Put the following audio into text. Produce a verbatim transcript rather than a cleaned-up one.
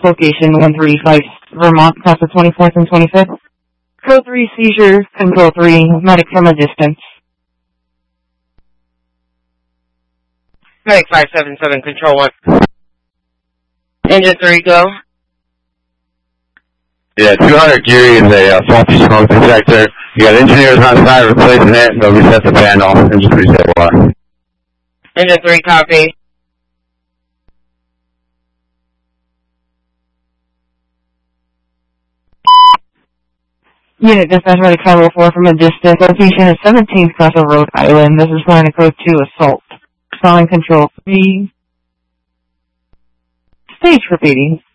location one three five Vermont, class of twenty-fourth and twenty-fifth. Code three seizure, control three, medic from a distance. Medic five seven seven, control one. Engine three, go. Yeah, two hundred Geary is a uh, faulty smoke detector. You got engineers on site replacing it. They'll reset the panel and just reset water. Engine three, copy. Unit dispatch by the Travel four from a distance. Location is seventeenth Castle Road Island. This is flying a code two assault. Calling control three. Stage repeating.